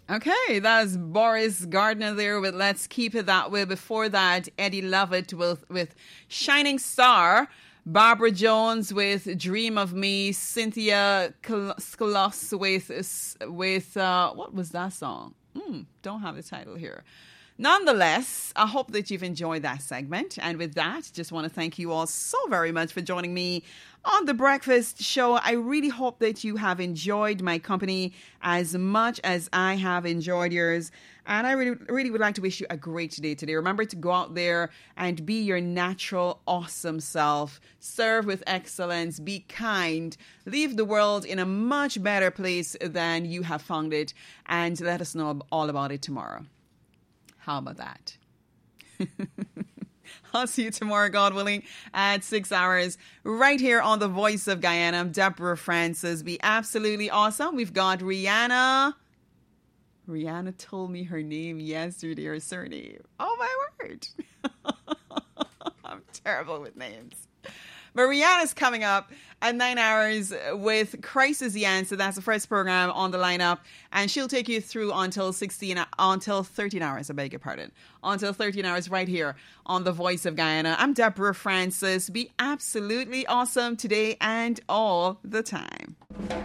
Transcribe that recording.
Okay, that's Boris Gardner there with Let's Keep It That Way. Before that, Eddie Lovett with Shining Star. Barbara Jones with Dream of Me. Cynthia Skolos with what was that song? Don't have the title here. Nonetheless, I hope that you've enjoyed that segment. And with that, just want to thank you all so very much for joining me on The Breakfast Show. I really hope that you have enjoyed my company as much as I have enjoyed yours. And I really would like to wish you a great day today. Remember to go out there and be your natural, awesome self. Serve with excellence. Be kind. Leave the world in a much better place than you have found it. And let us know all about it tomorrow. How about that? I'll see you tomorrow, God willing, at 6 hours, right here on The Voice of Guyana. I'm Deborah Francis. Be absolutely awesome. We've got Rihanna. Rihanna told me her name yesterday, her surname. Oh, my word. I'm terrible with names. But Rihanna's coming up at 9 hours with Christ is the Answer. That's the first program on the lineup. And she'll take you through until 13 hours, I beg your pardon. Until 13 hours right here on The Voice of Guyana. I'm Deborah Francis. Be absolutely awesome today and all the time.